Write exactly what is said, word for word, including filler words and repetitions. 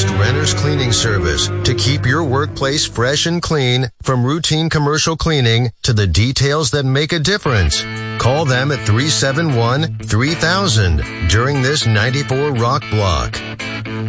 best renters cleaning service to keep your workplace fresh and clean, from routine commercial cleaning to the details that make a difference. Call them at three seven one, three thousand during this ninety-four Rock block.